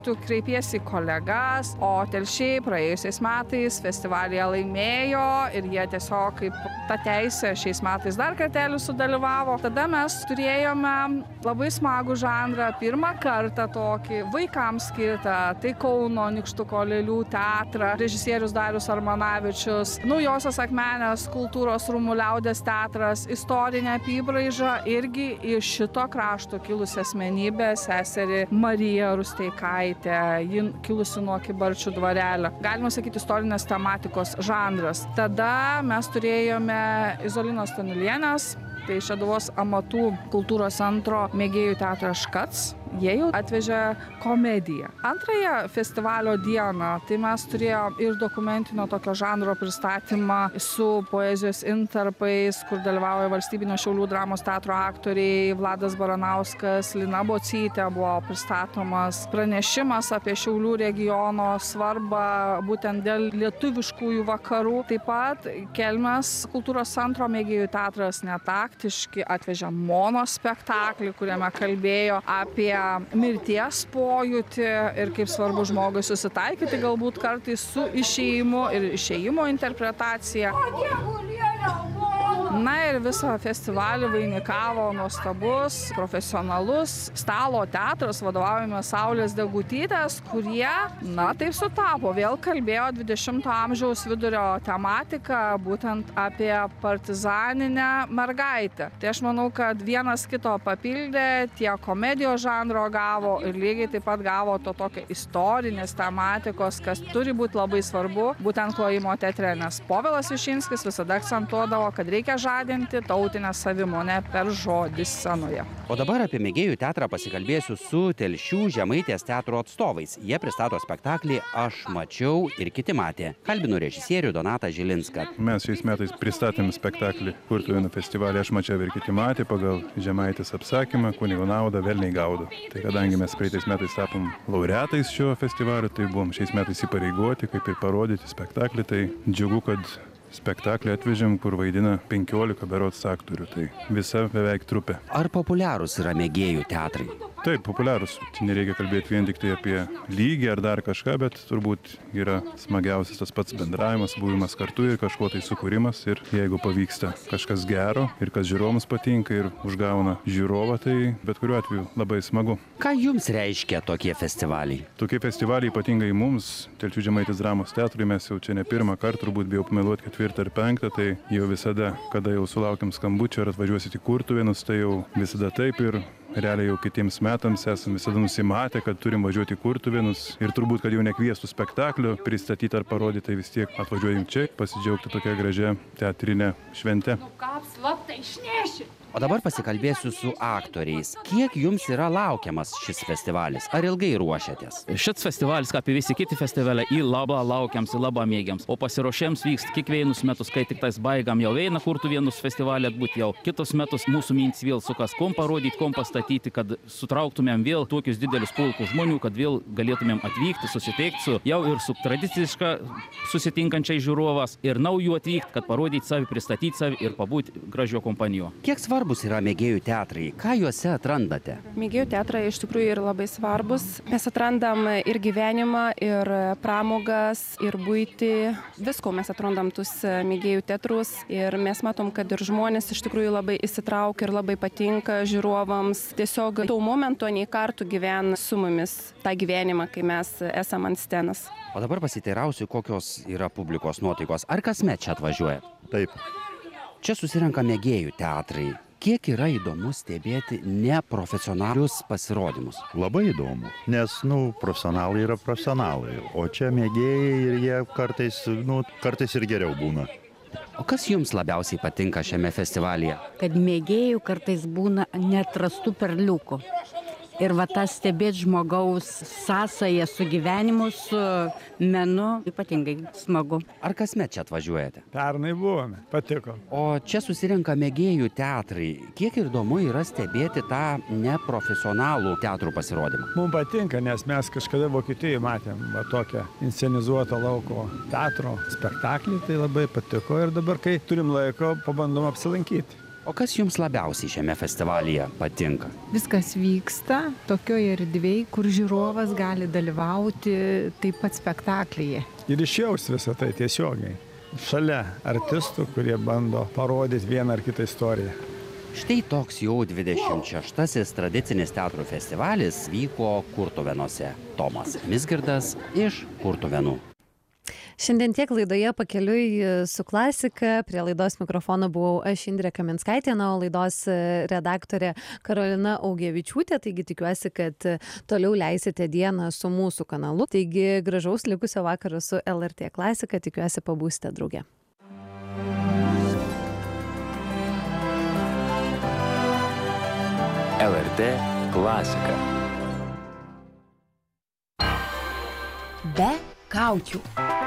Tu kreipiesi į kolegas, o Telšiai praėjusiais metais festivalyje laimėjo ir jie tiesiog kaip ta teisė šiais metais dar kartelį sudalyvavo. Tada mes turėjome labai smagų žanrą, pirmą kartą tokį vaikams skirtą, tai Kauno Nykštuko lėlių teatrą, režisierius Darius Armanavičius, Naujosios Akmenės kultūros rūmų liaudies teatras, istorinė apybraiža irgi iš šito krašto kilusi asmenybė, seserį Marija Rusteikaitė. Ji kilusi nuo Kybarčių dvarelio. Galima sakyti, istorinės tematikos žanras. Tada mes turėjome Izolinos Stanulienės, tai Šeduvos amatų kultūros centro mėgėjų teatro Škac. Jie jau atvežė komediją. Antrąją festivalio dieną tai mes turėjom ir dokumentinio tokio žanro pristatymą su poezijos intarpais, kur dalyvauja Valstybinio Šiaulių dramos teatro aktoriai Vladas Baranauskas, Lina Bocytė, buvo pristatomas pranešimas apie Šiaulių regiono svarbą būtent dėl lietuviškųjų vakarų. Taip pat Kelmės kultūros centro mėgėjų teatras Netaktiški atvežė monospektaklį, kuriame kalbėjo apie mirties pojūtį ir kaip svarbu žmogui susitaikyti galbūt kartais su išėjimu ir išėjimo interpretacija. Na ir visą festivalį vainikavo nuostabus, profesionalus stalo teatras, vadovaujame Saulės Degutytės, kurie, na taip sutapo, vėl kalbėjo 20-ojo amžiaus vidurio tematiką, būtent apie partizaninę mergaitę. Tai aš manau, kad vienas kito papildė, tiek komedijos žanro gavo ir lygiai taip pat gavo to tokio istorinės tematikos, kas turi būti labai svarbu, būtent Klojimo teatre, nes Povilas Višinskis visada akcentuodavo, kad reikia žadinti tautinę savimonę per žodį scenoje. O dabar apie mėgėjų teatrą pasikalbėsiu su Telšių Žemaitės teatro atstovais. Jie pristato spektaklį Aš mačiau ir kiti matė. Kalbinu režisierių Donatą Žilinską. Mes šiais metais pristatėm spektaklį Kurtuvėnų festivalį Aš mačiau ir kiti matė pagal Žemaitės apsakymą Kunigo naudą velniai gaudo. Tai kadangi mes praeitais metais tapom laureatais šio festivalio, tai buvom šiais metais įpareigoti, kaip ir parodyti spektaklį, tai džiugu, kad spektaklį atvežėm, kur vaidina 15 berods aktorių, tai visa beveik trupė. Ar populiarūs yra mėgėjų teatrai? Taip, populiarūs. Čia nereikia kalbėti vien tik tai apie lygį ar dar kažką, bet turbūt yra smagiausias tas pats bendravimas, buvimas kartu ir kažko tai sukūrimas. Ir jeigu pavyksta kažkas gero ir kas žiūrovams patinka ir užgauna žiūrovą, tai bet kuriuo atveju labai smagu. Ką jums reiškia tokie festivaliai? Tokie festivaliai ypatingai mums, Telšių Žemaitės dramos teatrui, mes jau čia ne pirmą kartą, turbūt bijau pameluoti 4 ar 5, tai jau visada, kada jau sulaukiam skambučio ar atvažiuosit į Kurtuvėnus, tai jau visada taip ir realiai jau kitiems metams esam visada nusimatę, kad turim važiuoti į Kurtuvėnus ir turbūt, kad jau nekviestų spektaklio pristatyti ar parodyti, tai vis tiek atvažiuojam čia, pasidžiaugti tokia gražia teatrinė švente. O dabar pasikalbėsiu su aktoriais. Kiek jums yra laukiamas šis festivalis? Ar ilgai ruošiatės? Šis festivalis, kaip ir visi kiti festivaliai, į labai laukiams, į labai mėgiams. O pasiruošėms vyksta kiekvienus metus, kai tik tais baigam jau eina Kurtuvėnus festivalį atbūt jau. Kitus metus mūsų mintis vėl sukas, kom parodyti, kom pastatyti, kad sutrauktumėm vėl tokius didelius pulkus žmonių, kad vėl galėtumėm atvykti, susitikti su jau ir su tradiciška susitinkančiai žiūrovas ir naujų atvykti, kad parodyti savi, pristatyti savi ir pabūti gražio kompanijo. Kiek svarbus yra mėgėjų teatrai? Ką juose atrandate? Mėgėjų teatrai iš tikrųjų yra labai svarbus. Mes atrandam ir gyvenimą, ir pramogas, ir buitį. Visko mes atrandam tus mėgėjų teatrus ir mes matom, kad ir žmonės iš tikrųjų labai įsitraukia ir labai patinka žiūrovams. Tiesiog tuo momentu nei kartų gyvena su mumis tą gyvenimą, kai mes esam ant scenos. O dabar pasiteirausiu, kokios yra publikos nuotaikos. Ar kasmet čia atvažiuojat? Taip. Čia susirenka mėgėjų teatrai. Kiek yra įdomu stebėti neprofesionalius pasirodymus? Labai įdomu, nes, profesionalai yra profesionalai, o čia mėgėjai ir jie kartais ir geriau būna. O kas jums labiausiai patinka šiame festivalyje? Kad mėgėjų kartais būna neatrastų perliukų. Ir va tas stebėti žmogaus sąsają su gyvenimu, su menu, ypatingai smagu. Ar kasmet čia atvažiuojate? Pernai buvome, patiko. O čia susirenka mėgėjų teatrai. Kiek įdomu yra stebėti tą neprofesionalų teatrų pasirodymą? Mums patinka, nes mes kažkada Vokietijoje matėm tokią inscenizuotą lauko teatro spektaklį, tai labai patiko ir dabar, kai turim laiko, pabandom apsilankyti. O kas jums labiausiai šiame festivalyje patinka? Viskas vyksta tokioje erdvėje, kur žiūrovas gali dalyvauti taip pat spektaklyje. Ir išjaus visą tai tiesiogiai. Šalia artistų, kurie bando parodyti vieną ar kitą istoriją. Štai toks jau 26-asis tradicinis teatro festivalis vyko Kurtuvėnuose. Tomas Mizgirdas iš Kurtuvėnų. Šiandien tiek laidoje Pakeliui su klasika. Prie laidos mikrofono buvau aš, Indrė Kaminskaitė, o laidos redaktorė Karolina Augevičiūtė. Taigi tikiuosi, kad toliau leisite dieną su mūsų kanalu. Taigi gražaus likusio vakaro su LRT klasika. Tikiuosi pabūsite drauge. LRT klasika. Be kaukių.